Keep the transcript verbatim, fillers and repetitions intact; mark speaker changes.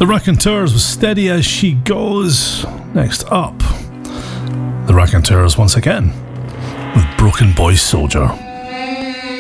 Speaker 1: The Raconteurs was Steady As She Goes. Next up, The Raconteurs once again with Broken Boy Soldier.